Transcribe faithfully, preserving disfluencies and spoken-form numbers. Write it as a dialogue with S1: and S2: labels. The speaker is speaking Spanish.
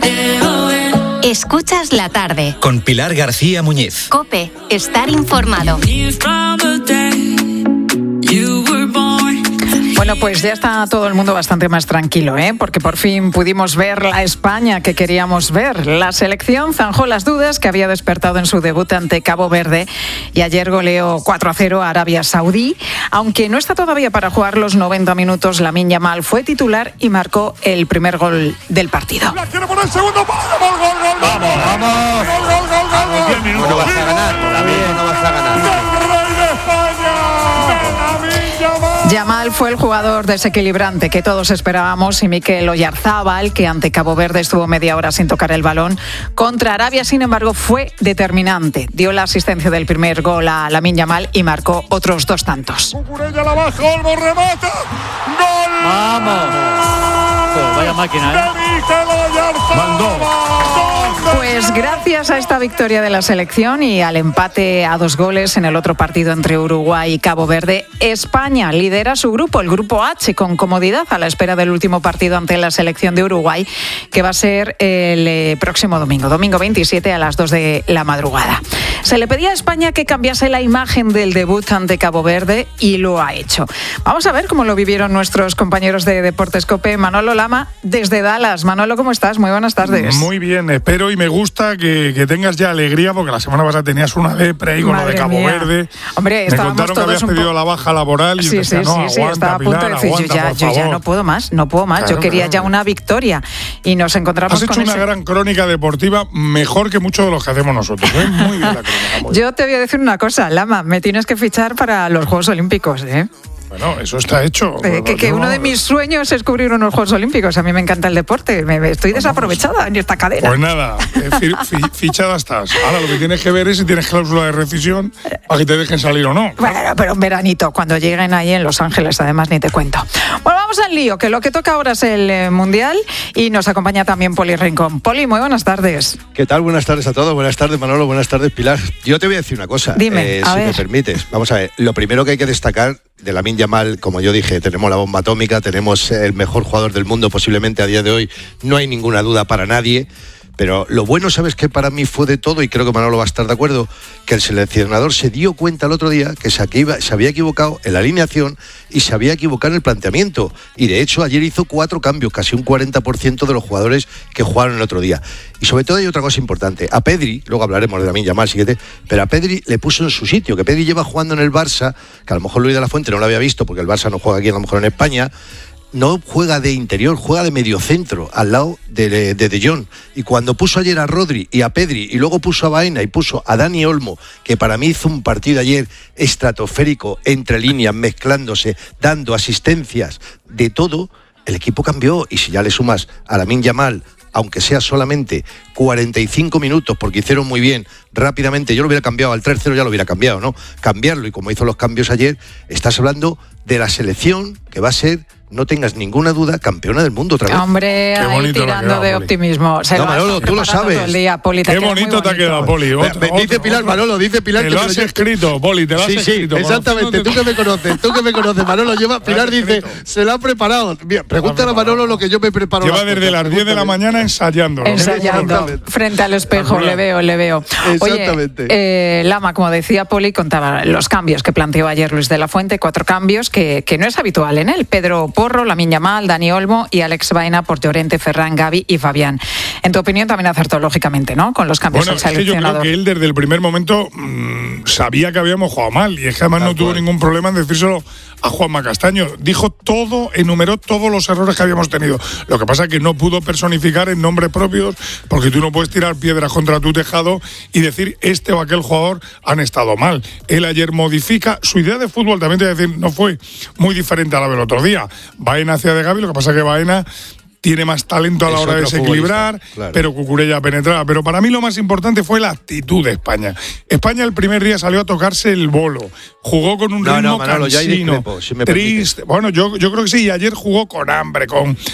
S1: Escuchas la tarde.
S2: Con Pilar García Muñiz.
S1: COPE. Estar informado.
S3: Bueno, pues ya está todo el mundo bastante más tranquilo, ¿eh? Porque por fin pudimos ver la España que queríamos ver. La selección zanjó las dudas que había despertado en su debut ante Cabo Verde y ayer goleó cuatro a cero a Arabia Saudí. Aunque no está todavía para jugar los noventa minutos, Lamine Yamal fue titular y marcó el primer gol del partido.
S4: La quiere poner el segundo, gol, gol, gol, gol,
S5: vamos, vamos,
S4: gol, gol, gol, gol, gol.
S5: diez minutos. No vas a ganar, todavía no vas a ganar.
S4: ¡Del Rey de España! ¡Lamine Yamal!
S3: Yamal fue el jugador desequilibrante que todos esperábamos y Mikel Oyarzábal, que ante Cabo Verde estuvo media hora sin tocar el balón, contra Arabia, sin embargo, fue determinante. Dio la asistencia del primer gol a Lamine Yamal y marcó otros dos tantos.
S4: Cucurella la baja, Olmo remata. ¡Gol!
S5: ¡Vamos! Oh, vaya máquina, ¿eh?
S4: De Mikel Oyarzábal.
S5: Mandó.
S3: Pues gracias a esta victoria de la selección y al empate a dos goles en el otro partido entre Uruguay y Cabo Verde, España lidera su grupo, el grupo H, con comodidad a la espera del último partido ante la selección de Uruguay, que va a ser el eh, próximo domingo, domingo veintisiete a las dos de la madrugada. Se le pedía a España que cambiase la imagen del debut ante Cabo Verde y lo ha hecho. Vamos a ver cómo lo vivieron nuestros compañeros de Deportes COPE. Manolo Lama, desde Dallas. Manolo, ¿cómo estás? Muy buenas tardes.
S6: Muy bien, espero y me gusta que, que tengas ya alegría, porque la semana pasada tenías una depre ahí con
S3: Madre
S6: lo de Cabo
S3: mía.
S6: Verde.
S3: Hombre,
S6: me
S3: estábamos
S6: contaron que
S3: todos
S6: habías
S3: un
S6: pedido
S3: po-
S6: la baja laboral y
S3: Sí,
S6: yo decía,
S3: sí,
S6: no,
S3: sí, sí,
S6: aguanta,
S3: estaba a punto
S6: Pilar,
S3: de decir,
S6: aguanta,
S3: yo ya,
S6: por
S3: yo ya
S6: favor.
S3: no puedo más, no puedo más.
S6: Claro,
S3: yo quería
S6: claro,
S3: ya
S6: claro.
S3: una victoria y nos encontramos
S6: Has hecho
S3: con
S6: una
S3: ese...
S6: gran crónica deportiva, mejor que muchos de los que hacemos nosotros, ¿eh? Muy bien la crónica. Muy bien.
S3: Yo te voy a decir una cosa, Lama, me tienes que fichar para los Juegos Olímpicos, ¿eh?
S6: Bueno, eso está hecho.
S3: Eh, que que
S6: Yo-
S3: uno de mis sueños es cubrir unos Juegos Olímpicos. A mí me encanta el deporte, me, me- estoy desaprovechada en esta cadena.
S6: Pues nada, eh, fi- fi- fichada estás. Ahora lo que tienes que ver es si tienes cláusula de rescisión para que te dejen salir o no.
S3: Bueno, pero un veranito, cuando lleguen ahí en Los Ángeles, además ni te cuento. Bueno, vamos al lío, que lo que toca ahora es el eh, Mundial y nos acompaña también Poli Rincón. Poli, muy buenas tardes.
S7: ¿Qué tal? Buenas tardes a todos. Buenas tardes, Manolo. Buenas tardes, Pilar. Yo te voy a decir una cosa.
S3: Dime,
S7: eh,
S3: a
S7: si
S3: ver.
S7: me permites. Vamos a ver. Lo primero que hay que destacar de Lamine Yamal, como yo dije, tenemos la bomba atómica, tenemos el mejor jugador del mundo posiblemente a día de hoy. No hay ninguna duda para nadie. Pero lo bueno, ¿sabes qué? Para mí fue de todo, y creo que Manolo va a estar de acuerdo, que el seleccionador se dio cuenta el otro día que se, aquí iba- se había equivocado en la alineación y se había equivocado en el planteamiento. Y de hecho ayer hizo cuatro cambios, casi un cuarenta por ciento de los jugadores que jugaron el otro día. Y sobre todo hay otra cosa importante. A Pedri, luego hablaremos de Lamine Yamal, siguiente, pero a Pedri le puso en su sitio, que Pedri lleva jugando en el Barça, que a lo mejor Luis de la Fuente no lo había visto porque el Barça no juega aquí, a lo mejor en España. No juega de interior, juega de mediocentro, al lado de De, de, de Jong. Y cuando puso ayer a Rodri y a Pedri, y luego puso a Baena y puso a Dani Olmo, que para mí hizo un partido ayer estratosférico, entre líneas, mezclándose, dando asistencias, de todo, el equipo cambió. Y si ya le sumas a Lamine Yamal, aunque sea solamente cuarenta y cinco minutos, porque hicieron muy bien, rápidamente, yo lo hubiera cambiado, al tres cero ya lo hubiera cambiado, ¿no? Cambiarlo, y como hizo los cambios ayer, estás hablando de la selección que va a ser, no tengas ninguna duda, campeona del mundo otra vez.
S3: Hombre,
S6: Qué
S3: ahí
S6: bonito lo ha
S3: tirando
S6: quedado,
S3: de
S6: Poli.
S3: optimismo. Se
S7: No,
S3: lo has
S7: Manolo,
S3: estado
S7: tú lo
S3: preparando
S7: sabes.
S3: todo el día, Poli, te
S6: Qué
S3: queda muy
S6: bonito te ha quedado, Poli.
S7: Ve-
S6: Otro-
S7: ve- dice
S6: otro-
S7: Pilar,
S6: otro-
S7: Manolo, dice Pilar
S6: Te
S7: que
S6: lo
S7: me
S6: has
S7: lo-
S6: escrito, Poli, te lo has
S7: Sí, sí,
S6: escrito.
S7: exactamente. Tú que me conoces, tú que me conoces, Manolo lleva. Pilar dice, se lo ha preparado. Bien, pregúntale a Manolo lo que yo me preparo.
S6: Lleva
S7: las
S6: desde
S7: cosas,
S6: las diez de la
S7: pregúntale.
S6: mañana ensayando.
S3: Ensayando
S7: Exactamente.
S3: frente al espejo,
S6: Calcula.
S3: le veo, le veo.
S7: Exactamente.
S3: Oye, eh, Lama, como decía Poli, contaba los cambios que planteó ayer Luis de la Fuente, cuatro cambios que, que no es habitual en él. Pedro Porro, Lamine Yamal, Dani Olmo y Alex Baena por Llorente, Ferran, Gavi y Fabián. En tu opinión también acertó, lógicamente, ¿no? Con los cambios
S6: Bueno,
S3: del
S6: es que yo creo
S3: seleccionador.
S6: que él desde el primer momento mmm, sabía que habíamos jugado mal, y es que además
S7: Tal
S6: no tuvo
S7: cual.
S6: ningún problema en decírselo a Juanma Castaño. Dijo todo, enumeró todos los errores que habíamos tenido. Lo que pasa es que no pudo personificar en nombres propios, porque tú no puedes tirar piedras contra tu tejado y decir este o aquel jugador han estado mal. Él ayer modifica su idea de fútbol, también te voy a decir, no fue muy diferente a la del otro día. Baena hacia de Gavi, lo que pasa es que Baena tiene más talento a la
S7: Es
S6: hora de
S7: otro
S6: desequilibrar,
S7: futbolista, claro.
S6: pero Cucurella penetraba. Pero para mí lo más importante fue la actitud de España. España el primer día salió a tocarse el bolo, jugó con un
S7: No,
S6: ritmo
S7: no, Manolo, yo ahí
S6: cansino,
S7: discrepo, si me
S6: triste. Bueno, yo, yo creo que sí, y ayer jugó con hambre, con